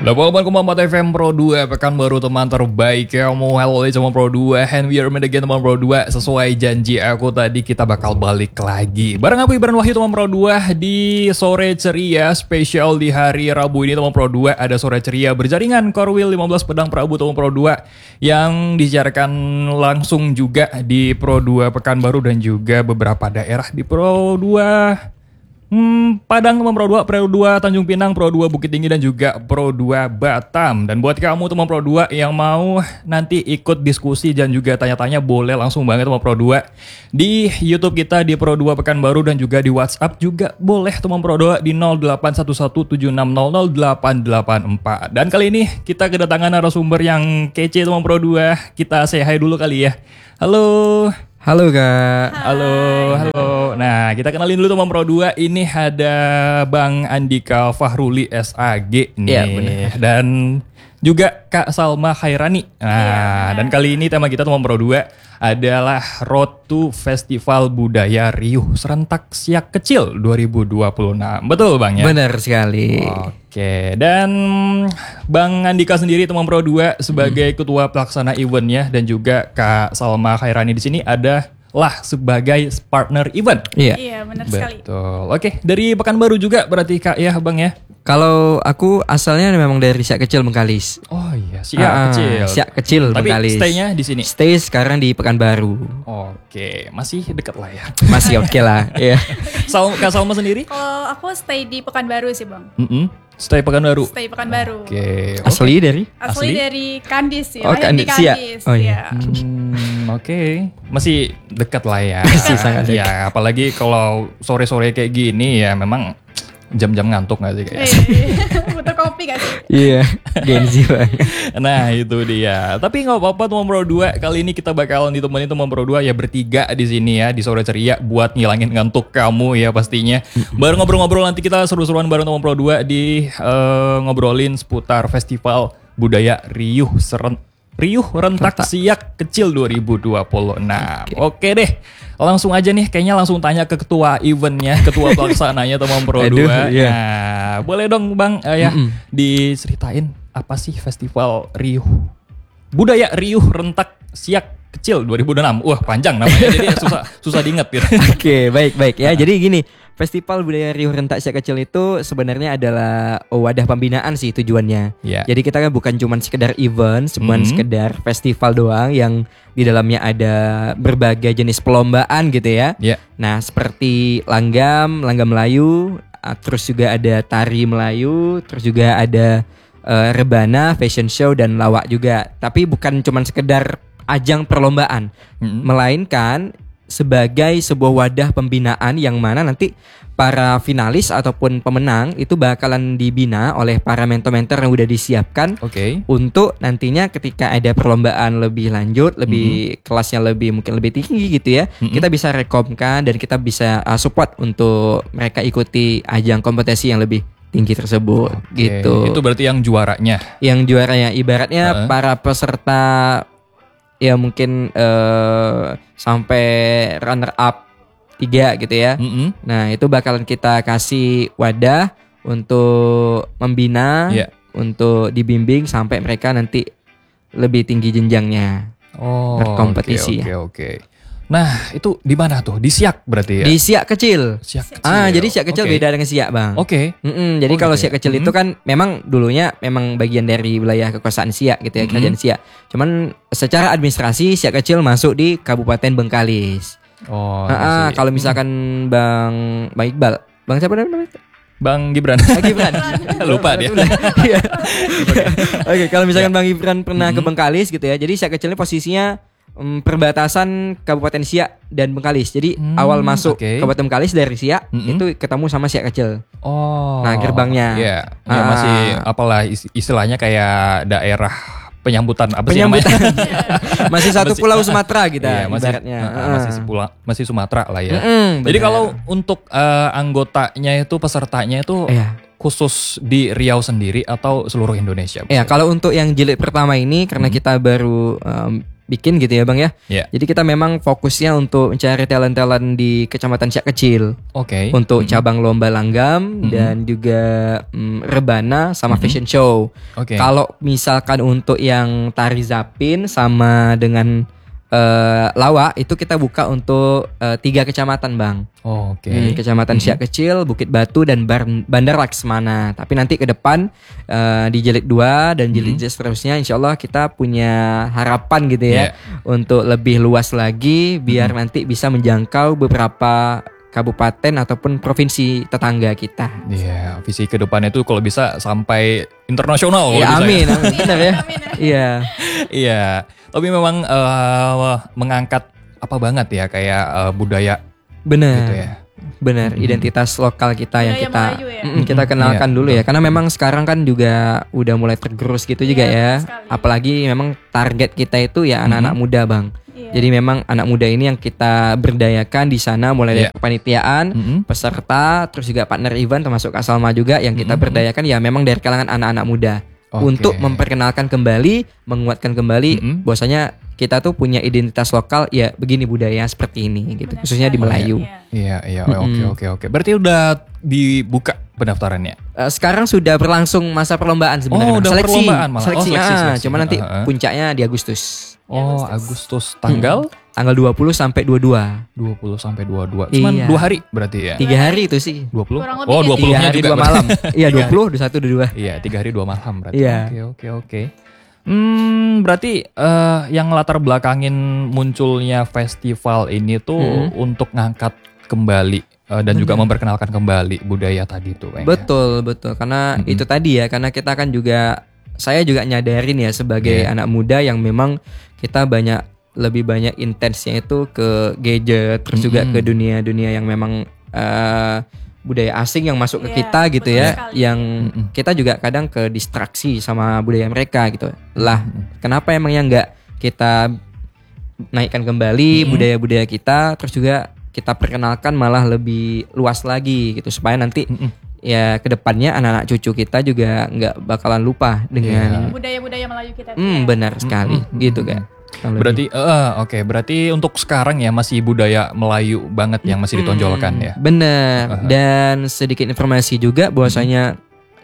88,4 FM Pro 2, pekan baru teman terbaik kamu. Hello sama Pro 2, and we are made again teman Pro 2. Sesuai janji aku tadi, kita bakal balik lagi bareng aku Ibran Wahyu teman Pro 2 di Sore Ceria spesial di hari Rabu ini teman Pro 2. Ada Sore Ceria berjaringan Korwil 15 Pedang Prabu teman Pro 2 yang disiarkan langsung juga di Pro 2 Pekanbaru dan juga beberapa daerah di Pro 2 Padang teman Pro 2, Pro 2 Tanjung Pinang, Pro 2 Bukit Tinggi dan juga Pro 2 Batam. Dan buat kamu teman Pro 2 yang mau nanti ikut diskusi dan juga tanya-tanya, boleh langsung banget teman Pro 2 di YouTube kita di Pro 2 Pekanbaru dan juga di WhatsApp juga boleh teman Pro 2 di 081176000884. Dan kali ini kita kedatangan narasumber yang kece teman Pro 2. Kita say hi dulu kali ya. Halo. Halo Kak. Halo. Nah, kita kenalin dulu teman Pro 2. Ini ada Bang Andika Fahruli SAG nih. Iya, benar. Dan juga Kak Salma Khairani. Nah, dan kali ini tema kita teman Pro 2 adalah Road to Festival Budaya Riuh Serentak Siak Kecil 2026. Betul Bang ya? Benar sekali. Oke, dan Bang Andika sendiri teman Pro 2 sebagai ketua pelaksana eventnya dan juga Kak Salma Khairani di sini adalah sebagai partner event. Iya, benar sekali. Betul. Oke, dari Pekanbaru juga berarti Kak ya, Bang ya? Kalau aku asalnya memang dari Siak Kecil Bengkalis. Oh iya, Siak Kecil. Siak Kecil Tapi Bengkalis. stay-nya di sini. Stay sekarang di Pekanbaru. Oke, masih dekat lah ya. Masih oke lah. Iya. Kak Salma sendiri? Kalau aku stay di Pekanbaru sih Bang. Stay Pekanbaru. Stay Pekanbaru. Oke. Asli dari? Asli dari Kandis sih. Oh, lahir di Kandis, Siak. Kandis. Oh, iya. Oke, masih dekat lah ya. Masih sangat dekat. Ya, apalagi kalau sore-sore kayak gini ya memang jam-jam ngantuk gak sih kayaknya? Butuh kopi gak sih? Iya, Gen Z banget. Nah itu dia. Tapi nggak apa-apa teman Pro 2. Kali ini kita bakalan ditemenin teman Pro 2 ya bertiga di sini ya di Sore Ceria buat ngilangin ngantuk kamu ya pastinya. Baru ngobrol-ngobrol nanti kita seru-seruan bareng teman Pro 2 di ngobrolin seputar Festival Budaya Riuh Rentak Siak Kecil 2026. Oke deh. Langsung aja nih, kayaknya langsung tanya ke ketua eventnya, ketua pelaksananya teman Pro 2. Iya. Nah, boleh dong Bang ya diceritain apa sih Festival Budaya Riuh Rentak Siak Kecil 2026. Wah, panjang namanya jadi susah diingat gitu. Oke, baik ya. Jadi gini, Festival Budaya Riuh Rentak Siak Kecil itu sebenarnya adalah wadah pembinaan sih tujuannya. Yeah. Jadi kita kan bukan cuma sekedar event, sekedar festival doang yang di dalamnya ada berbagai jenis perlombaan gitu ya. Yeah. Nah, seperti langgam Melayu, terus juga ada tari Melayu, terus juga ada rebana, fashion show dan lawak juga. Tapi bukan cuma sekedar ajang perlombaan, melainkan sebagai sebuah wadah pembinaan yang mana nanti para finalis ataupun pemenang itu bakalan dibina oleh para mentor-mentor yang udah disiapkan untuk nantinya ketika ada perlombaan lebih lanjut, lebih kelasnya mungkin lebih tinggi gitu ya, kita bisa rekomkan dan kita bisa support untuk mereka ikuti ajang kompetisi yang lebih tinggi tersebut gitu. Itu berarti yang juaranya. Yang juaranya ibaratnya para peserta ya mungkin sampai runner up 3 gitu ya. Nah itu bakalan kita kasih wadah untuk membina, untuk dibimbing sampai mereka nanti lebih tinggi jenjangnya berkompetisi. Oke. Nah itu di mana tuh? Di Siak berarti ya? Di Siak Kecil. Jadi Siak Kecil beda dengan Siak Bang. Jadi kalau Siak Kecil itu kan memang dulunya memang bagian dari wilayah kekuasaan Siak gitu ya, kerajaan Siak. Cuman secara administrasi Siak Kecil masuk di Kabupaten Bengkalis. Kalau misalkan Bang Iqbal, Bang siapa namanya? Bang Gibran. Lupa dia. Oke, kalau misalkan Bang Gibran pernah ke Bengkalis gitu ya. Jadi Siak Kecil ini posisinya perbatasan Kabupaten Siak dan Bengkalis. Jadi awal masuk Kabupaten Bengkalis dari Siak itu ketemu sama Siak Kecil. Nah gerbangnya. Iya. Masih apalah istilahnya kayak daerah penyambutan apa sih namanya? Masih satu pulau Sumatera gitu ibaratnya. Masih Sumatera lah ya. Jadi kalau untuk anggotanya itu pesertanya itu khusus di Riau sendiri atau seluruh Indonesia? Ya kalau untuk yang jilid pertama ini karena kita baru bikin gitu ya Bang ya. Ya. Jadi kita memang fokusnya untuk mencari talent-talent di Kecamatan Siak Kecil. Oke. Untuk cabang lomba langgam dan juga rebana sama fashion show. Oke. Kalau misalkan untuk yang tari zapin sama dengan lawak itu kita buka untuk 3 kecamatan Bang. Oh, oke. Kecamatan Siak Kecil, Bukit Batu dan Bandar Laksmana. Tapi nanti ke depan di jilid 2 dan jilid seterusnya insya Allah kita punya harapan gitu ya untuk lebih luas lagi biar nanti bisa menjangkau beberapa kabupaten ataupun provinsi tetangga kita. Iya, visi ke depannya itu kalau bisa sampai internasional. Ya kalau bisa amin, amin. Benar ya. Amin, ya. Iya. Iya, tapi memang mengangkat apa banget ya kayak budaya Benar. gitu ya. Benar, identitas lokal kita yang Budaya kita Melayu ya. kita kenalkan Iya, dulu ya. Karena memang sekarang kan juga udah mulai tergerus gitu juga ya. sekali. Apalagi memang target kita itu ya anak-anak muda, Bang. Iya. Jadi memang anak muda ini yang kita berdayakan di sana mulai dari Iya. kepanitiaan, peserta, terus juga partner event termasuk Kak Salma juga yang kita berdayakan ya memang dari kalangan anak-anak muda. Oke. Untuk memperkenalkan kembali, menguatkan kembali bahwasanya kita tuh punya identitas lokal ya begini budaya seperti ini gitu. Benar Khususnya di sekali. Melayu. Iya. Iya, oke. Berarti udah dibuka pendaftarannya. Sekarang sudah berlangsung masa perlombaan sebenarnya. Oh, udah seleksi. perlombaan malah. Seleksi, Oh, seleksi. cuma nanti puncaknya di Agustus. Oh, Agustus tanggal Tanggal 20 sampai 22. 20 sampai 22. Cuman Iya. 2 hari berarti ya. 3 hari itu sih. 20. Kurang lebih Oh, ya, 20-nya 3 hari juga 2 malam. Iya, 20, 21, 22. Iya, 3 hari 2 malam berarti. Iya. Oke. Berarti yang latar belakangin munculnya festival ini tuh untuk ngangkat kembali dan juga memperkenalkan kembali budaya tadi tuh. kayaknya. Betul. Karena itu tadi ya, karena kita kan juga saya juga nyadarin ya sebagai anak muda yang memang kita lebih banyak intensnya itu ke gadget, terus juga ke dunia-dunia yang memang budaya asing yang masuk ke Iya, kita gitu betul ya, sekali. yang kita juga kadang ke distraksi sama budaya mereka gitu. Lah, kenapa emang yang nggak kita naikkan kembali budaya-budaya kita, terus juga kita perkenalkan malah lebih luas lagi gitu supaya nanti ya kedepannya anak-anak cucu kita juga nggak bakalan lupa dengan Budaya-budaya Melayu kita. benar sekali gitu kan. Berarti oke, berarti untuk sekarang ya masih budaya Melayu banget yang masih ditonjolkan ya. Benar. Dan sedikit informasi juga bahwasanya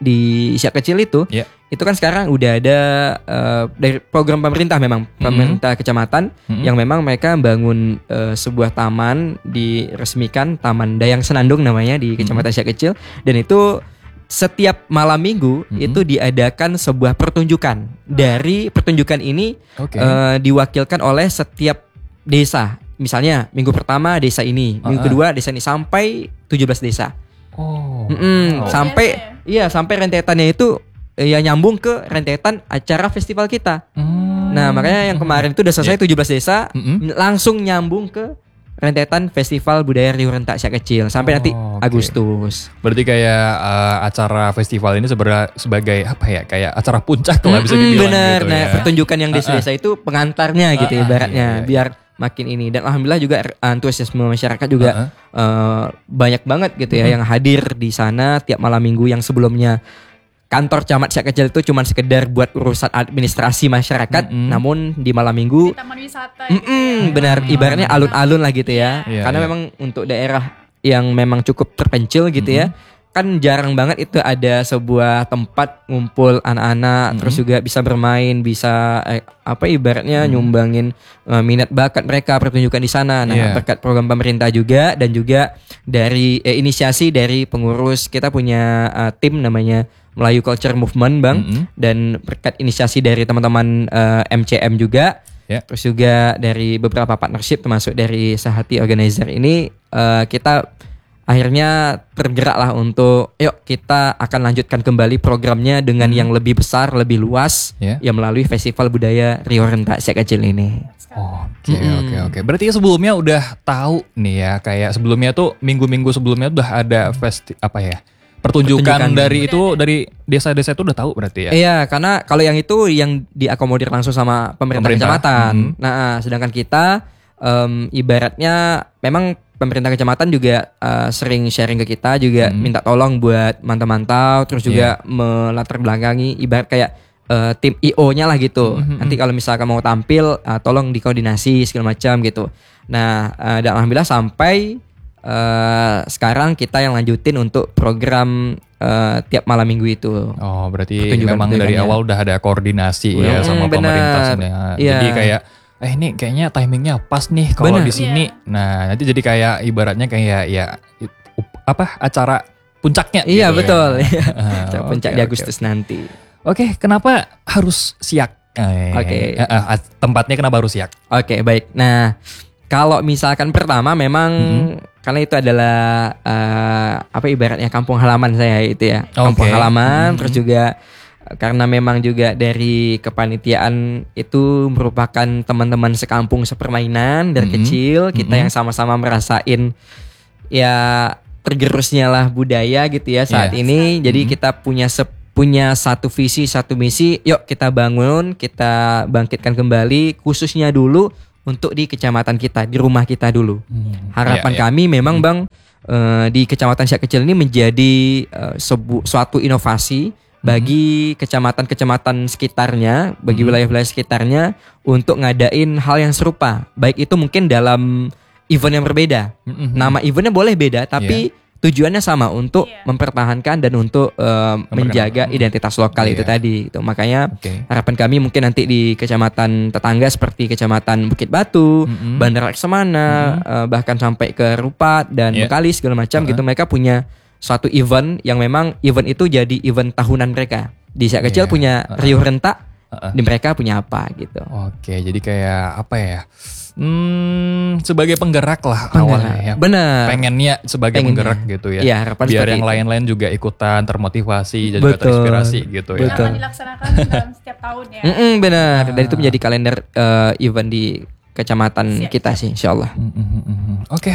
di Siak Kecil itu kan sekarang udah ada dari program pemerintah memang pemerintah kecamatan yang memang mereka bangun sebuah taman diresmikan Taman Dayang Senandung namanya di Kecamatan Siak Kecil, dan itu setiap malam minggu itu diadakan sebuah pertunjukan. Dari pertunjukan ini diwakilkan oleh setiap desa. Misalnya minggu pertama desa ini, minggu kedua desa ini sampai 17 desa. Oh. Sampai sampai rentetannya itu ya nyambung ke rentetan acara festival kita. Nah, makanya yang kemarin itu udah selesai 17 desa langsung nyambung ke rentetan Festival Budaya Riau Rentak Siak Kecil sampai nanti Agustus. Berarti kayak acara festival ini sebagai apa ya? Kayak acara puncak lah bisa dibilang bener. gitu Nah, ya. pertunjukan yang desa-desa itu pengantarnya gitu ibaratnya iya. biar makin ini, dan alhamdulillah juga antusiasme masyarakat juga banyak banget gitu ya yang hadir di sana tiap malam minggu. Yang sebelumnya kantor camat Siak Kecil itu cuma sekedar buat urusan administrasi masyarakat, namun di malam minggu Di taman wisata. gitu ya. benar ibaratnya alun-alun lah gitu ya. Iya, Karena iya. memang untuk daerah yang memang cukup terpencil gitu ya, kan jarang banget itu ada sebuah tempat ngumpul anak-anak terus juga bisa bermain, bisa ibaratnya nyumbangin minat bakat mereka pertunjukan di sana. Nah, Iya. berkat program pemerintah juga dan juga dari inisiasi dari pengurus, kita punya tim namanya Melayu Culture Movement, Bang. Dan berkat inisiasi dari teman-teman MCM juga, terus juga dari beberapa partnership termasuk dari Sahati Organizer ini, kita akhirnya tergerak lah untuk yuk kita akan lanjutkan kembali programnya dengan yang lebih besar, lebih luas, ya melalui Festival Budaya Riau Rentak Siak Kecil ini. Oke. Berarti sebelumnya udah tahu nih ya, kayak sebelumnya tuh minggu-minggu sebelumnya udah ada pertunjukan dari desa-desa itu udah tahu berarti ya. Iya, karena kalau yang itu yang diakomodir langsung sama pemerintah kecamatan. Nah, sedangkan kita ibaratnya memang pemerintah kecamatan juga sering sharing ke kita juga minta tolong buat mantau-mantau, terus juga melatar belakangi ibarat kayak tim IO-nya lah gitu. Nanti kalau misalkan mau tampil tolong dikoordinasi segala macam gitu. Nah, dan alhamdulillah sampai sekarang kita yang lanjutin untuk program tiap malam minggu itu. Oh, berarti memang dari awal udah ada koordinasi ya sama pemerintah sini. Jadi kayak ini kayaknya timingnya pas nih kalau di sini. Nah, nanti jadi kayak ibaratnya kayak ya acara puncaknya. Iya, gitu betul. Ya. Acara puncak di Agustus nanti. Oke, kenapa harus Siak? Tempatnya kenapa harus Siak? Oke, baik. Nah, kalau misalkan pertama memang karena itu adalah ibaratnya kampung halaman saya itu ya. Kampung halaman, terus juga karena memang juga dari kepanitiaan itu merupakan teman-teman sekampung sepermainan dari kecil, kita yang sama-sama merasain ya tergerusnya lah budaya gitu ya saat ini. Jadi kita punya satu visi, satu misi, yuk kita bangun, kita bangkitkan kembali khususnya dulu untuk di kecamatan kita, di rumah kita dulu. Harapan kami memang Bang di Kecamatan Siak Kecil ini menjadi suatu inovasi bagi kecamatan-kecamatan sekitarnya, bagi wilayah-wilayah sekitarnya untuk ngadain hal yang serupa. Baik itu mungkin dalam event yang berbeda. Nama eventnya boleh beda, tapi tujuannya sama untuk mempertahankan dan untuk menjaga identitas lokal itu tadi. Itu makanya harapan kami mungkin nanti di kecamatan tetangga seperti Kecamatan Bukit Batu, Bandar Laksamana, bahkan sampai ke Rupat dan Bekalis segala macam gitu, mereka punya suatu event yang memang event itu jadi event tahunan mereka. Di Siak Kecil punya riuh rentak, di mereka punya apa gitu. Oke, jadi kayak apa ya? Sebagai penggerak lah awalnya ya. Benar. Pengennya sebagai penggerak gitu ya. Iya, biar yang lain-lain juga ikutan termotivasi dan juga terinspirasi gitu ya. Akan dilaksanakan dalam setiap tahun ya. Benar. Dan itu menjadi kalender event di kecamatan kita sih, insyaallah. Oke.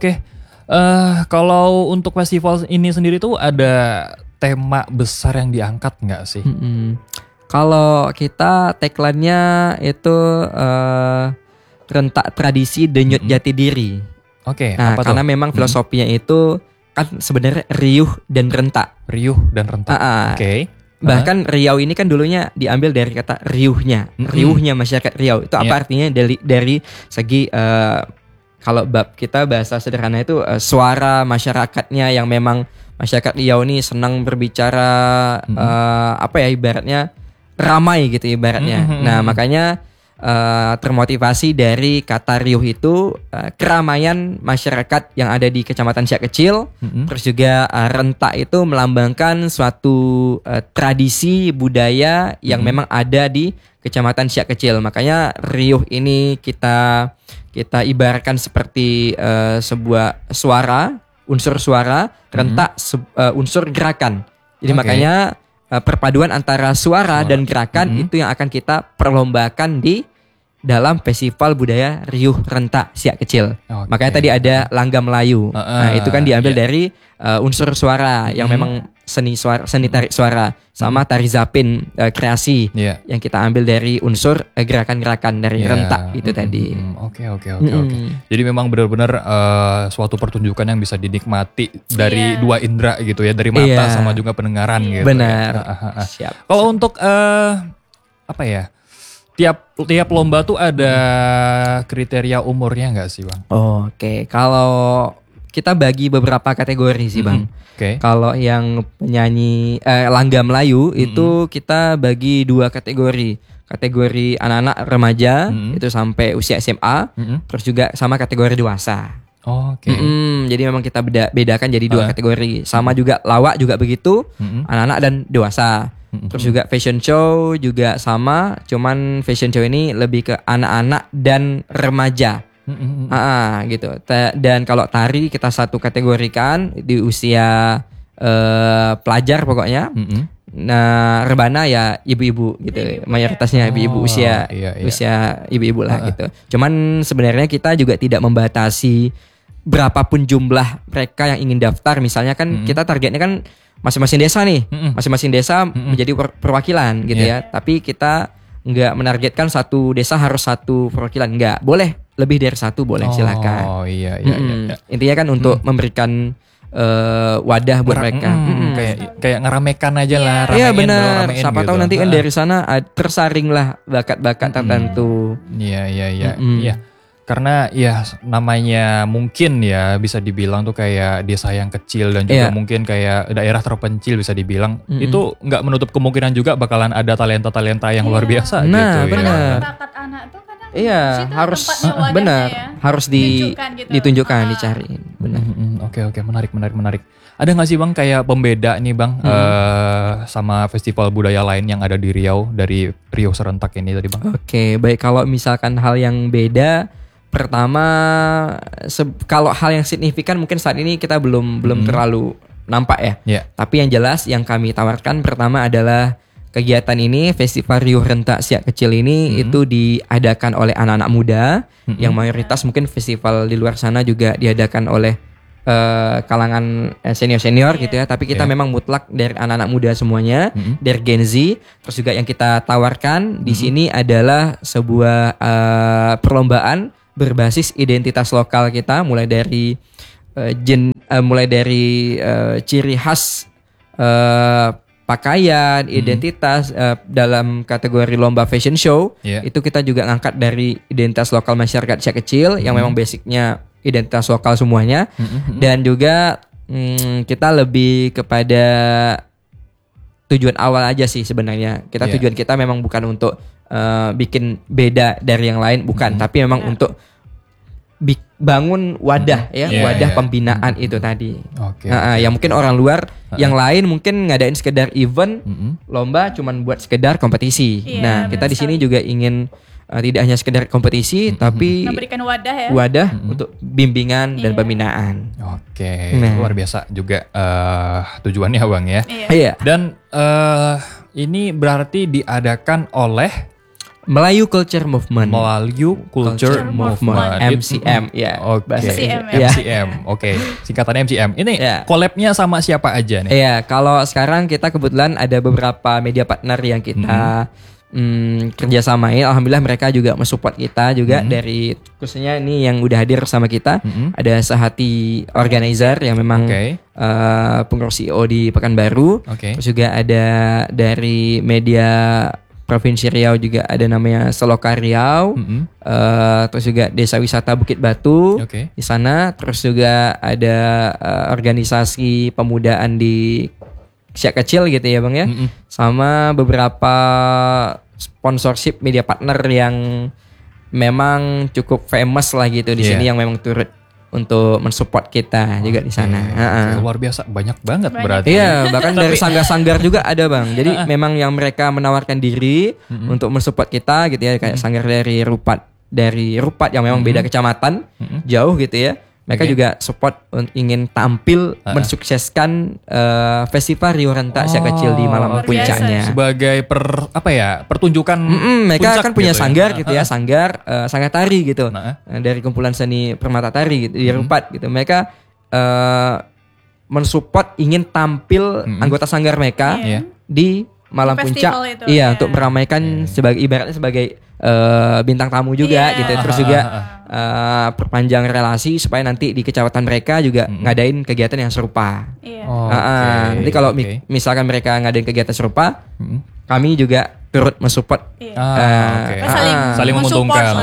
Kalau untuk festival ini sendiri tuh ada tema besar yang diangkat nggak sih? Kalau kita tagline-nya itu rentak tradisi denyut jati diri. Oke. Nah, karena memang filosofinya itu kan sebenarnya riuh dan rentak. Riuh dan rentak. Oke. Bahkan Riau ini kan dulunya diambil dari kata riuhnya, riuhnya masyarakat Riau. Itu apa artinya dari segi kalau bab kita bahasa sederhana itu suara masyarakatnya yang memang masyarakat Riau ini senang berbicara ibaratnya ramai gitu ibaratnya. Nah, makanya termotivasi dari kata riuh itu keramaian masyarakat yang ada di Kecamatan Siak Kecil. Terus juga rentak itu melambangkan suatu tradisi budaya yang memang ada di Kecamatan Siak Kecil. Makanya riuh ini kita ibaratkan seperti sebuah suara, unsur suara, rentak unsur gerakan. Jadi makanya perpaduan antara suara dan gerakan itu yang akan kita perlombakan di dalam festival budaya riuh rentak Siak Kecil. Makanya tadi ada Langgam Melayu. Nah, itu kan diambil dari unsur suara yang memang seni tarik suara, sama tari zapin kreasi yang kita ambil dari unsur gerakan-gerakan dari rentak itu tadi. Oke. Jadi memang benar-benar suatu pertunjukan yang bisa dinikmati dari dua indera gitu ya, dari mata sama juga pendengaran gitu. Benar. Siap. Kalau untuk tiap lomba tuh ada kriteria umurnya nggak sih, Bang? Oke, kalau kita bagi beberapa kategori sih, Bang. Kalau yang penyanyi Langgam Melayu itu kita bagi 2 kategori. Kategori anak-anak remaja itu sampai usia SMA, terus juga sama kategori dewasa. Jadi memang kita bedakan jadi 2 kategori. Sama juga lawak juga begitu, anak-anak dan dewasa. Terus juga fashion show juga sama, cuman fashion show ini lebih ke anak-anak dan remaja. Gitu. Dan kalau tari kita satu kategorikan di usia pelajar pokoknya. Nah, rebana ya ibu-ibu gitu. Mayoritasnya ibu-ibu usia ibu-ibu lah gitu. Cuman sebenarnya kita juga tidak membatasi berapapun jumlah mereka yang ingin daftar. Misalnya kan kita targetnya kan masing-masing desa nih, masing-masing desa menjadi perwakilan gitu ya. Tapi kita nggak menargetkan satu desa harus satu perwakilan, nggak. Boleh lebih dari satu boleh, silakan. Iya. Intinya kan untuk memberikan wadah buat mereka. Kayak ngeramekan aja lah, Iya ramein dulu, benar. ramein Siapa gitu. tahu nanti kan dari sana tersaring lah bakat-bakat tertentu. Iya. Iya. Karena ya namanya mungkin ya bisa dibilang tuh kayak desa yang kecil dan juga mungkin kayak daerah terpencil bisa dibilang itu nggak menutup kemungkinan juga bakalan ada talenta-talenta yang luar biasa Nah, gitu benar. ya. Bakat anak tuh kadang Iya, di situ harus tempatnya, wadahnya benar, ya. harus Ditunjukkan gitu. ditunjukkan, dicariin. Benar. Oke, menarik. Ada nggak sih Bang kayak pembeda nih Bang sama festival budaya lain yang ada di Riau dari Riau Serentak ini tadi Bang? Oke, baik, kalau misalkan hal yang beda, pertama kalau hal yang signifikan mungkin saat ini kita belum terlalu nampak ya. Iya. Tapi yang jelas yang kami tawarkan pertama adalah kegiatan ini, Festival Riau Rentak Siak Kecil ini itu diadakan oleh anak-anak muda yang mayoritas mungkin festival di luar sana juga diadakan oleh kalangan senior-senior gitu ya. Tapi kita memang mutlak dari anak-anak muda semuanya, dari Gen Z. Terus juga yang kita tawarkan di sini adalah sebuah perlombaan berbasis identitas lokal kita, mulai dari ciri khas pakaian, identitas dalam kategori lomba fashion show. Itu kita juga ngangkat dari identitas lokal masyarakat Siak Kecil yang memang basicnya identitas lokal semuanya. Dan juga kita lebih kepada tujuan awal aja sih sebenarnya. Tujuan kita memang bukan untuk bikin beda dari yang lain, bukan, tapi memang untuk bangun wadah wadah pembinaan itu tadi. Yang mungkin orang luar yang lain mungkin ngadain sekedar event lomba cuman buat sekedar kompetisi. Nah, kita di sini juga ingin tidak hanya sekedar kompetisi tapi memberikan wadah ya. Wadah untuk bimbingan dan pembinaan. Oke, luar biasa juga tujuannya Bang ya. Iya. Dan ini berarti diadakan oleh Melayu Culture Movement. Melayu Culture Movement. MCM ya. Oke. MCM. MCM. Oke. Singkatannya MCM. Ini collab-nya sama siapa aja nih? Iya, kalau sekarang kita kebetulan ada beberapa media partner yang kita kerjasamain. Alhamdulillah mereka juga mensupport kita juga dari khususnya ini yang udah hadir sama kita. Ada Sehati Organizer yang memang pengurus CEO di Pekanbaru. Terus juga ada dari media Provinsi Riau juga ada namanya Seloka Riau, terus juga Desa Wisata Bukit Batu di sana, terus juga ada organisasi pemudaan di Siak Kecil gitu ya Bang ya, sama beberapa sponsorship media partner yang memang cukup famous lah gitu di sini yang memang turut untuk mensupport kita juga di sana. Luar biasa, banyak banget berarti. Iya, bahkan dari sanggar-sanggar juga ada Bang. Jadi memang yang mereka menawarkan diri untuk mensupport kita gitu ya, kayak sanggar dari Rupat yang memang beda kecamatan, jauh gitu ya. Mereka juga support ingin tampil mensukseskan Festival Riau Rentak Siak Kecil di malam puncaknya. Sebagai pertunjukan mereka puncak kan punya gitu sanggar gitu ya, sanggar tari gitu. Dari kumpulan seni permata tari gitu di Rupat gitu. Mereka mensupport ingin tampil anggota sanggar mereka di malam puncak. Untuk meramaikan sebagai ibaratnya sebagai bintang tamu juga gitu. Terus juga perpanjang relasi supaya nanti di kecamatan mereka juga ngadain kegiatan yang serupa. Nanti kalau misalkan mereka ngadain kegiatan serupa, kami juga turut mensupport. Saling menguntungkan.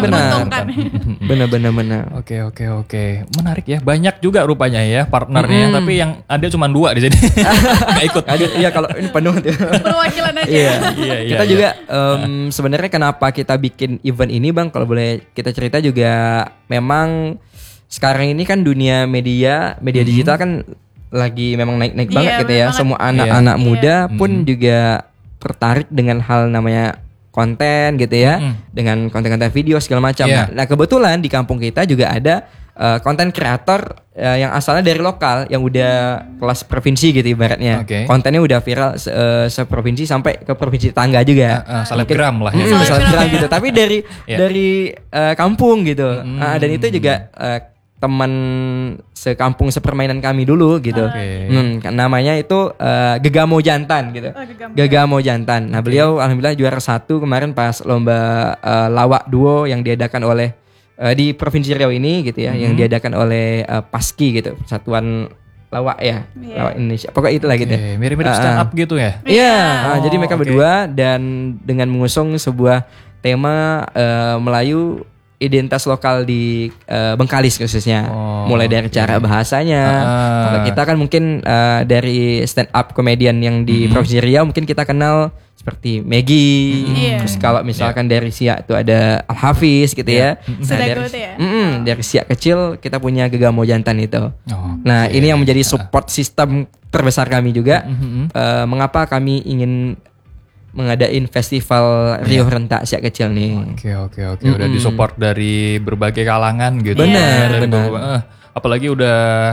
Benar. Oke. Menarik ya. Banyak juga rupanya ya partnernya, tapi yang ada cuma 2 di sini. Nggak ikut. Iya, kalau ini penuh. Perwakilan aja. Iya. Kita juga sebenarnya kenapa kita bikin event ini Bang, kalau boleh kita cerita juga, memang sekarang ini kan dunia media digital kan lagi memang naik banget gitu ya. Semua anak-anak muda pun juga tertarik dengan hal namanya konten gitu ya, dengan konten-konten video segala macam. Nah, kebetulan di kampung kita juga ada konten kreator yang asalnya dari lokal, yang udah kelas provinsi gitu ibaratnya. Kontennya udah viral seprovinsi sampai ke provinsi tetangga juga. Selebgram lah ya. Selebgram gitu. Tapi dari kampung gitu. Dan itu juga teman sekampung sepermainan kami dulu gitu. Namanya itu Gegamo Jantan gitu. Gegamo Jantan. Nah, beliau alhamdulillah juara 1 kemarin pas lomba lawak duo yang diadakan oleh di Provinsi Riau ini gitu ya, yang diadakan oleh PASKI gitu, Persatuan Lawak ya, Iya. Lawak Indonesia. Pokoknya itulah gitu. Oke, mirip-mirip stand up gitu ya. Iya, Oh, jadi mereka oke. berdua dan dengan mengusung sebuah tema Melayu identitas lokal di Bengkalis khususnya. Oh, Mulai dari cara bahasanya. Kalau kita kan mungkin dari stand up komedian yang di Provinsi Riau mungkin kita kenal seperti Maggie. Iya. Terus kalau misalkan dari Siak itu ada Al Hafiz gitu ya. Nah, Sedago dari, tuh ya? dari Siak kecil kita punya Gegamo Jantan itu. Oh, Nah, ini yang menjadi support system terbesar kami juga. Mengapa kami ingin mengadain festival Rio Rentak Siak kecil nih. Oke. Udah disupport dari berbagai kalangan gitu. Benar, Dari benar. apalagi udah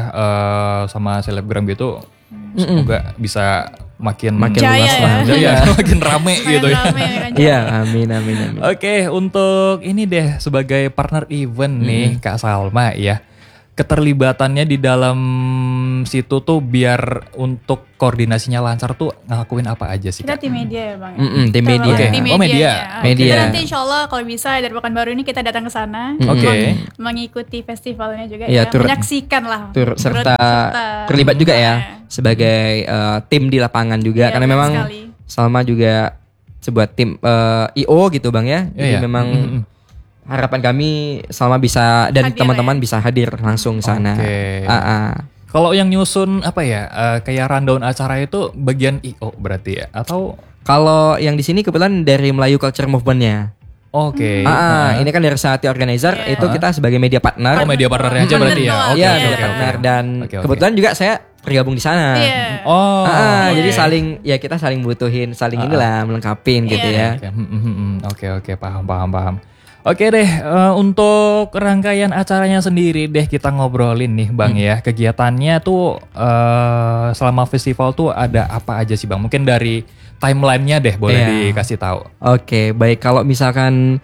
sama selebgram gitu. Semoga bisa makin Jaya luas ya. lah. Jaya, makin rame gitu ya. Rame kan, Iya, amin. Oke, untuk ini deh sebagai partner event nih Kak Salma ya. Keterlibatannya di dalam situ tuh biar untuk koordinasinya lancar tuh ngelakuin apa aja sih Kita Kak? tim media ya Bang. Tim Kita media. banget Oke. tim Oh, media. ya. Media. Kita nanti insya Allah kalau bisa dari Pekanbaru ini kita datang ke sana. Oke. Mengikuti festivalnya juga Iya, ya. turut- Menyaksikan lah. Turut serta terlibat juga ya sebagai tim di lapangan juga Iya, karena benar memang sekali. Salma juga sebuah tim IO gitu Bang ya. Jadi Iya. memang harapan kami Salma bisa dan Hadir teman-teman bisa hadir langsung sana. Oke. Kalau Kalau yang nyusun apa ya kayak rundown acara itu bagian IO berarti ya atau yang di sini kebetulan dari Melayu Culture Movement-nya. oke. Ini kan dari Sati Organizer itu kita sebagai media partner. Oh, media partnernya aja berarti ya. Betul, Oke, Iya, oke, media oke, partner oke. dan Oke, oke. kebetulan juga saya tergabung di sana. Iya. Oh. Jadi oke. kita saling butuhin, saling inilah melengkapin gitu ya. Oke, paham. Oke deh, untuk rangkaian acaranya sendiri deh kita ngobrolin nih Bang ya. Kegiatannya tuh selama festival tuh ada apa aja sih Bang? Mungkin dari timelinenya deh boleh Iya. dikasih tahu. Oke, baik kalau misalkan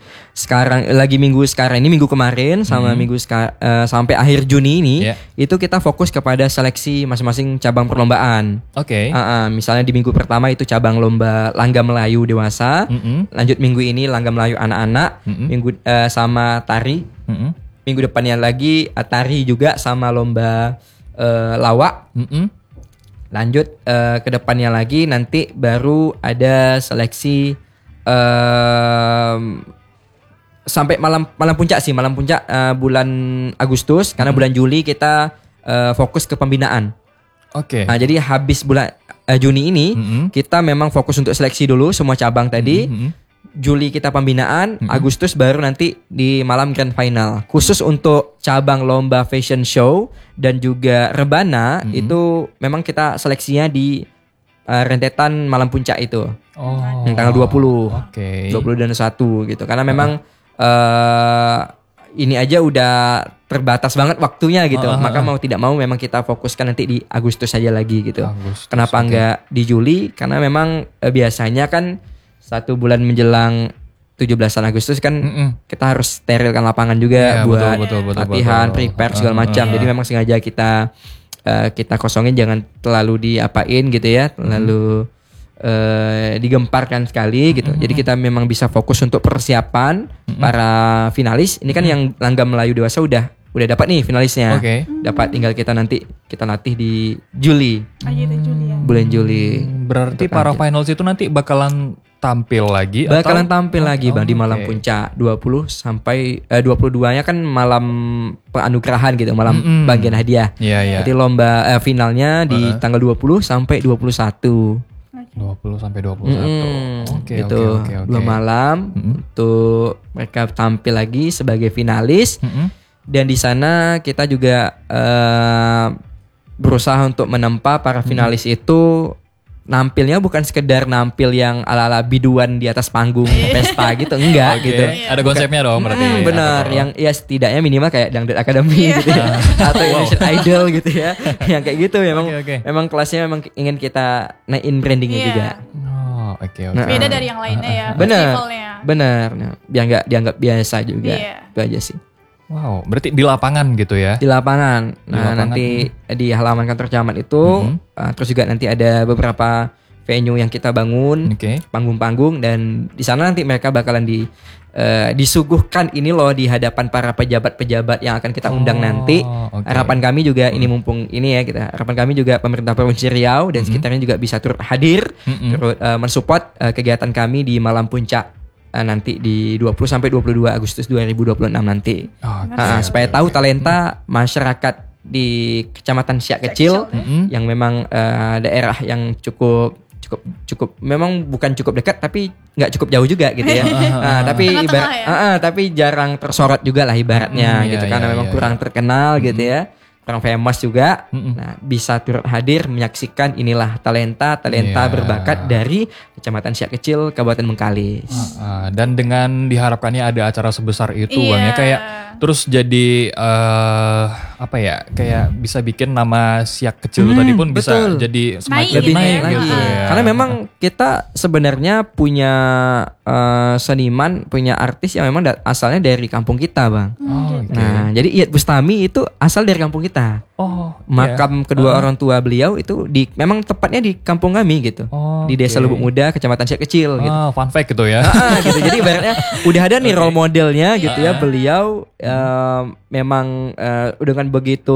minggu sekarang ini minggu kemarin sama sampai akhir Juni ini Iya. itu kita fokus kepada seleksi masing-masing cabang perlombaan. Oke. Misalnya di minggu pertama itu cabang lomba Langgam Melayu dewasa, Mm-mm. lanjut minggu ini Langgam Melayu anak-anak, minggu sama tari. Mm-mm. Minggu depannya lagi tari juga sama lomba lawak. Mm-mm. Lanjut ke depannya lagi nanti baru ada seleksi sampai malam puncak bulan Agustus karena bulan Juli kita fokus ke pembinaan. Oke. Nah, jadi habis bulan Juni ini kita memang fokus untuk seleksi dulu semua cabang tadi. Juli kita pembinaan, Agustus baru nanti di malam grand final. Khusus untuk cabang lomba fashion show dan juga rebana itu memang kita seleksinya di rentetan malam puncak itu. Oh. Yang tanggal 20. Oke. 20 dan 1 gitu. Karena memang ini aja udah terbatas banget waktunya gitu. Maka mau tidak mau memang kita fokuskan nanti di Agustus saja lagi gitu. Agustus, Kenapa oke. enggak di Juli? Karena memang biasanya kan 1 bulan menjelang 17-an Agustus kan kita harus sterilkan lapangan juga Iya, buat betul, latihan, prepare segala macam. Jadi memang sengaja kita kosongin, jangan terlalu diapain gitu ya, terlalu digemparkan sekali gitu. Jadi kita memang bisa fokus untuk persiapan para finalis. Ini kan yang Langgam Melayu dewasa udah dapat nih finalisnya. Oke. Dapat, tinggal kita latih di Juli, Gitu Juli ya. bulan Juli. Berarti para finals itu nanti bakalan tampil lagi Bakalan atau? tampil lagi Bang di malam oke. puncak 20 sampai 22-nya kan malam penganugerahan gitu, malam bagian hadiah. Iya. Jadi lomba finalnya di tanggal 20 sampai 21. 20 sampai 21. Oke, Itu oke. 2 malam untuk mereka tampil lagi sebagai finalis. Dan di sana kita juga berusaha untuk menempa para finalis itu nampilnya bukan sekedar nampil yang ala-ala biduan di atas panggung pesta gitu, enggak Oke. gitu. Ada konsepnya dong berarti. Benar, yang ya setidaknya minimal kayak Dangdut Academy gitu ya, atau Indonesian Idol gitu ya, yang kayak gitu memang Oke. memang kelasnya memang ingin kita naikin brandingnya Iya. juga. Oh, oke. Beda dari yang lainnya ya. Benar, festivalnya. benar. Nah, biar nggak dianggap biasa juga, Iya. itu aja sih. Wow, berarti di lapangan gitu ya? Di lapangan. Nah, lapangan. nanti di halaman kantor camat itu, terus juga nanti ada beberapa venue yang kita bangun, Oke. panggung-panggung, dan di sana nanti mereka bakalan disuguhkan ini loh di hadapan para pejabat-pejabat yang akan kita undang nanti. oke. Harapan kami juga ini mumpung ini ya harapan kami juga pemerintah Provinsi Riau dan sekitarnya juga bisa turut hadir, turut mensupport kegiatan kami di Malam Puncak nanti di 20 sampai 22 Agustus 2026 nanti. Oke. Supaya tahu talenta masyarakat di Kecamatan Siak Kecil yang memang daerah yang cukup memang bukan cukup dekat tapi nggak cukup jauh juga gitu ya. Tapi Tengah-tengah tapi jarang tersorot juga lah ibaratnya gitu iya, karena iya, memang iya. kurang terkenal gitu ya. Kurang famous juga. Nah, bisa turut hadir menyaksikan inilah talenta Iya. berbakat dari Kecamatan Siak Kecil Kabupaten Bengkalis. Dan dengan diharapkannya ada acara sebesar itu Iya. Bang ya, kayak terus jadi apa ya, kayak bisa bikin nama Siak Kecil itu tadi pun bisa betul. jadi semakin Naik gitu naik ya. gitu ya. Karena memang kita sebenarnya punya seniman, punya artis yang memang asalnya dari kampung kita, Bang. Oh, oke. Nah, jadi Iyad Bustami itu asal dari kampung kita. Oh, Makam kedua orang tua beliau itu memang tepatnya di kampung kami gitu. Oh, Di Desa oke. Lubuk Muda, Kecamatan Siak Kecil gitu. Fun fact gitu ya. Gitu. Jadi ibaratnya udah ada nih role modelnya gitu ya. Beliau memang dengan begitu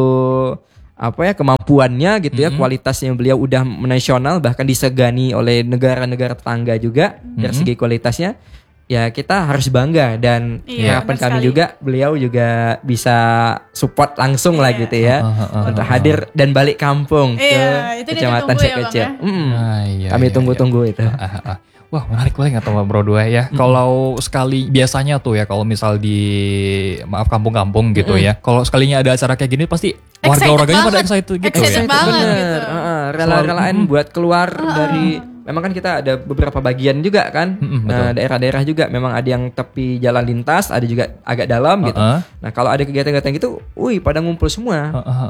kemampuannya gitu ya, kualitasnya beliau udah nasional, bahkan disegani oleh negara-negara tetangga juga dari segi kualitasnya. Ya kita harus bangga dan Iya, harapan benar kami sekali. juga beliau juga bisa support langsung lah gitu ya untuk hadir dan balik kampung Iya, ke itu dia Kecamatan ditunggu Siak ya, Bang, Kecil. ya? Nah, iya, Kami iya, tunggu-tunggu itu. Wah, menarik banget nggak Bro Dua ya. Kalau sekali biasanya tuh ya, kalau misal di kampung-kampung gitu ya, kalau sekalinya ada acara kayak gini pasti warga-warganya pada excited gitu Excited ya. banget Bener. gitu. Rela-relaan buat keluar dari. Memang kan kita ada beberapa bagian juga kan. Daerah-daerah juga memang ada yang tepi jalan lintas, ada juga agak dalam gitu. Nah kalau ada kegiatan-kegiatan gitu, pada ngumpul semua.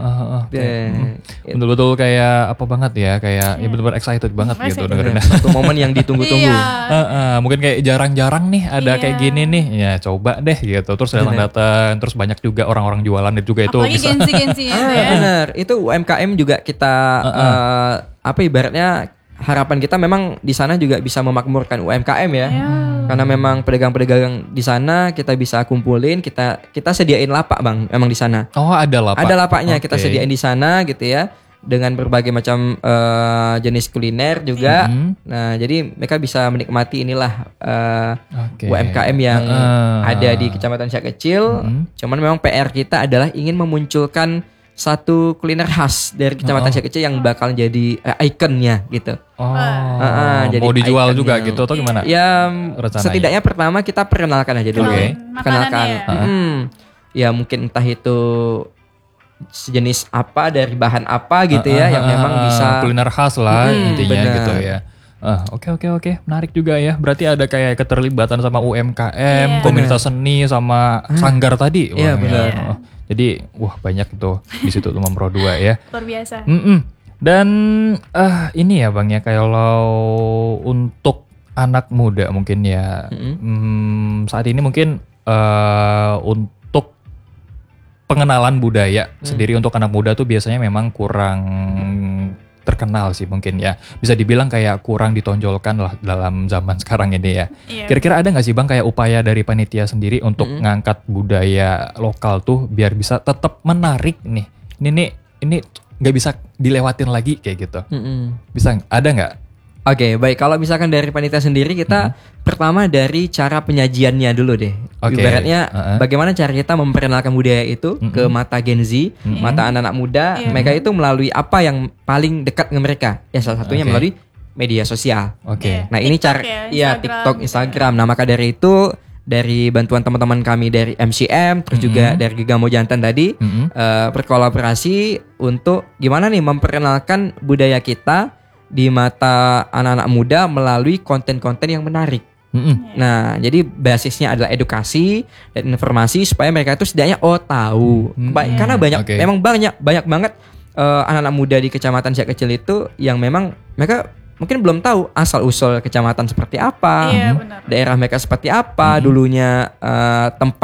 Betul-betul kayak apa banget ya, kayak ya betul-betul excited banget gitu dengerin. Satu momen yang ditunggu-tunggu. Iya. Mungkin kayak jarang-jarang nih ada Iya. kayak gini nih, ya coba deh gitu. Terus datang, terus banyak juga orang-orang jualan juga itu Apalagi bisa. Gensi-gensinya tuh ya. Bener, itu UMKM juga kita ibaratnya harapan kita memang di sana juga bisa memakmurkan UMKM ya. Karena memang pedagang-pedagang di sana kita bisa kumpulin, kita sediain lapak Bang, memang di sana. Oh, ada lapak. Ada lapaknya kita Oke. sediain di sana gitu ya. Dengan berbagai macam jenis kuliner juga. Nah, jadi mereka bisa menikmati inilah Oke. UMKM yang ada di Kecamatan Siak Kecil. Cuman memang PR kita adalah ingin memunculkan satu kuliner khas dari Kecamatan Siak Kecil yang bakal jadi ikonnya gitu. Jadi mau dijual ikonnya. juga gitu atau gimana? Ya Rencananya. setidaknya pertama kita perkenalkan aja dulu. Oke. Perkenalkan. Makanannya Ya mungkin entah itu sejenis apa dari bahan apa gitu ya yang memang bisa kuliner khas lah intinya benar. gitu ya. Oke, menarik juga ya. Berarti ada kayak keterlibatan sama UMKM, Iya. komunitas seni sama sanggar tadi. Iya, Wah, benar. ya. Jadi banyak tuh di situ teman Pro 2 ya. luar biasa. Dan ini ya Bang ya, kalau untuk anak muda mungkin ya saat ini mungkin untuk pengenalan budaya sendiri untuk anak muda tuh biasanya memang kurang terkenal sih mungkin ya. Bisa dibilang kayak kurang ditonjolkan lah dalam zaman sekarang ini ya. Iya. Kira-kira ada nggak sih Bang kayak upaya dari panitia sendiri untuk ngangkat budaya lokal tuh biar bisa tetap menarik nih. Ini nggak bisa dilewatin lagi kayak gitu. Bisa ada nggak? Oke, baik. Kalau misalkan dari panitia sendiri kita pertama dari cara penyajiannya dulu deh. Oke. Ibaratnya bagaimana cara kita memperkenalkan budaya itu ke mata Gen Z, mata anak-anak muda. Mereka itu melalui apa yang paling dekat dengan mereka. Ya salah satunya Oke. melalui media sosial. Oke. Nah, ini cara TikTok, Instagram. Nah, maka dari itu dari bantuan teman-teman kami dari MCM terus juga dari Gigamo Jantan tadi berkolaborasi untuk gimana nih memperkenalkan budaya kita di mata anak-anak muda melalui konten-konten yang menarik. Nah, jadi basisnya adalah edukasi dan informasi supaya mereka itu setidaknya tahu. Karena memang banyak banget anak-anak muda di Kecamatan Siak Kecil itu yang memang mereka mungkin belum tahu asal usul kecamatan seperti apa, Iya, benar. daerah mereka seperti apa, dulunya tempat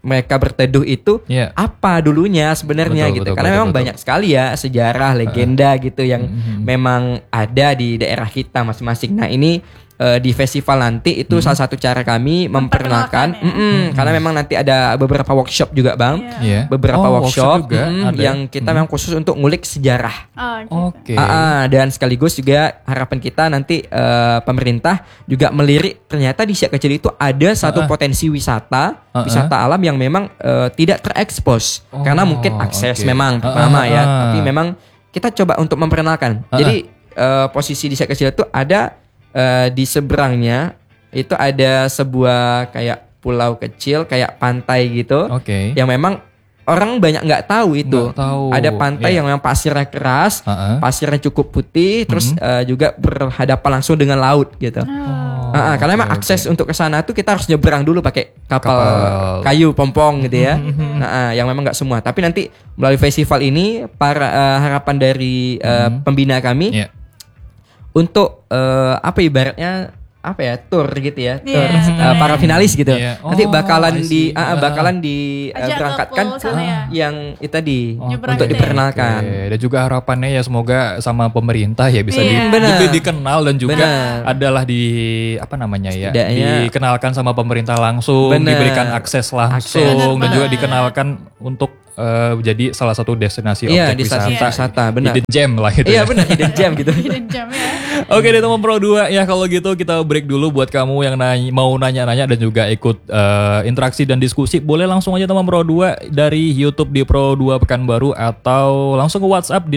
mereka berteduh itu Iya. apa dulunya sebenarnya Betul, gitu. betul, Karena betul, memang betul. banyak sekali ya sejarah, legenda gitu yang memang ada di daerah kita masing-masing. Nah, ini di festival nanti itu salah satu cara kami memperkenalkan, Memperkenalkan, karena memang nanti ada beberapa workshop juga Bang, Iya. beberapa Oh, workshop juga ada. yang kita memang khusus untuk ngulik sejarah. Oh, gitu. Oke. Dan sekaligus juga harapan kita nanti pemerintah juga melirik ternyata di Siak Kecil itu ada satu potensi wisata alam yang memang tidak terekspos karena mungkin akses oke. memang pertama ya, tapi memang kita coba untuk memperkenalkan. Jadi posisi di Siak Kecil itu ada di seberangnya itu ada sebuah kayak pulau kecil kayak pantai gitu, Oke. yang memang orang banyak nggak tahu itu. Nggak tahu, Ada pantai iya. yang memang pasirnya keras, pasirnya cukup putih, terus juga berhadapan langsung dengan laut gitu. Karena memang akses untuk ke sana tuh kita harus nyebrang dulu pakai kapal kayu pompong gitu ya. Yang memang nggak semua. Tapi nanti melalui festival ini para harapan dari pembina kami Iya. untuk ibaratnya tour gitu ya, tour Iya. para finalis gitu. Iya. Nanti Oh, bakalan I see. bakalan Ajak berangkatkan ke sana ya? yang itu tadi Nyebrang untuk gitu ya? diperkenalkan. Oke, dan juga harapannya ya semoga sama pemerintah ya bisa Iya. Benar. dikenal dan juga Benar. adalah Setidaknya- dikenalkan sama pemerintah langsung, Benar. diberikan akses langsung dan Benar juga banget. dikenalkan untuk jadi salah satu destinasi Iya, objek destinasi wisata, benar. Hidden gem lah gitu. Iya ya. benar, hidden gem gitu. Hidden gem ya. Oke deh teman Pro 2 ya, kalau gitu kita break dulu buat kamu yang mau nanya-nanya dan juga ikut interaksi dan diskusi. Boleh langsung aja teman Pro 2 dari YouTube di Pro 2 Pekanbaru atau langsung ke WhatsApp di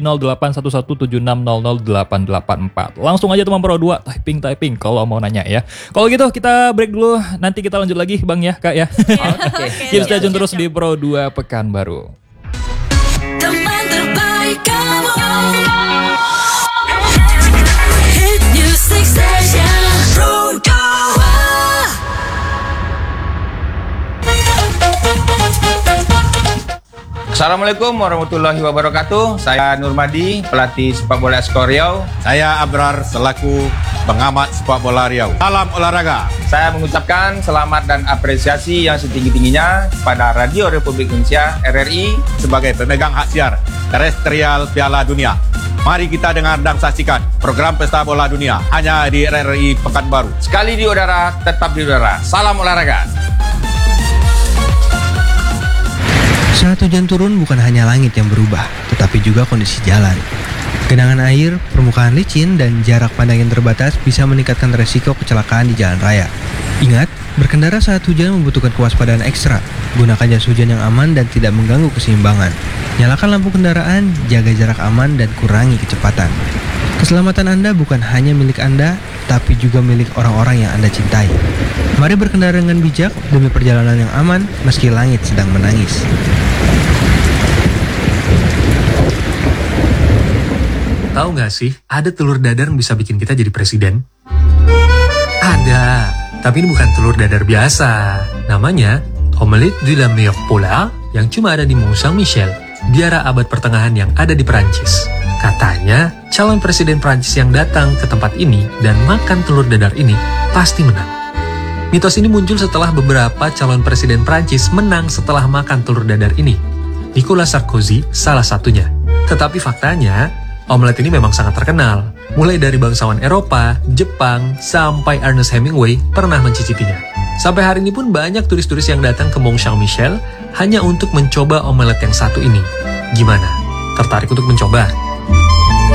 081176000884. Langsung aja teman Pro 2 typing kalau mau nanya ya. Kalau gitu kita break dulu, nanti kita lanjut lagi Bang ya Kak ya. Oke. Keep stay tune terus di Pro 2 Pekanbaru. Teman terbaik kamu Hit Music Station Pro 2. Assalamualaikum warahmatullahi wabarakatuh. Saya Nurmadi, pelatih sepak bola Skor Riau. Saya Abrar selaku pengamat sepak bola Riau. Salam olahraga. Saya mengucapkan selamat dan apresiasi yang setinggi-tingginya kepada Radio Republik Indonesia RRI. Sebagai pemegang hak siar terestrial Piala Dunia. Mari kita dengar dan saksikan program Pesta Bola Dunia hanya di RRI Pekanbaru. Sekali di udara, tetap di udara. Salam olahraga. Saat hujan turun bukan hanya langit yang berubah, tetapi juga kondisi jalan. Genangan air, permukaan licin, dan jarak pandang yang terbatas bisa meningkatkan resiko kecelakaan di jalan raya. Ingat, berkendara saat hujan membutuhkan kewaspadaan ekstra. Gunakan jas hujan yang aman dan tidak mengganggu keseimbangan. Nyalakan lampu kendaraan, jaga jarak aman, dan kurangi kecepatan. Keselamatan Anda bukan hanya milik Anda, tapi juga milik orang-orang yang Anda cintai. Mari berkendara dengan bijak demi perjalanan yang aman meski langit sedang menangis. Tahu nggak sih, ada telur dadar yang bisa bikin kita jadi presiden? Ada, tapi ini bukan telur dadar biasa. Namanya omelette de la meilleure polar yang cuma ada di Mont Saint-Michel, biara abad pertengahan yang ada di Perancis. Katanya, calon presiden Perancis yang datang ke tempat ini dan makan telur dadar ini pasti menang. Mitos ini muncul setelah beberapa calon presiden Perancis menang setelah makan telur dadar ini. Nicolas Sarkozy salah satunya. Tetapi faktanya, omelet ini memang sangat terkenal. Mulai dari bangsawan Eropa, Jepang, sampai Ernest Hemingway pernah mencicipinya. Sampai hari ini pun banyak turis-turis yang datang ke Mont Saint-Michel hanya untuk mencoba omelet yang satu ini. Gimana? Tertarik untuk mencoba?